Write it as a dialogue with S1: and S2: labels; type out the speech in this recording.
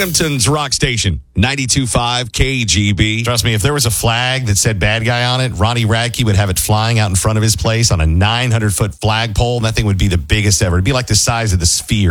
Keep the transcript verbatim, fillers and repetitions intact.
S1: Binghamton's Rock Station, ninety-two point five K G B.
S2: Trust me, if there was a flag that said bad guy on it, Ronnie Radke would have it flying out in front of his place on a nine hundred foot flagpole, and that thing would be the biggest ever. It'd be like the size of the sphere.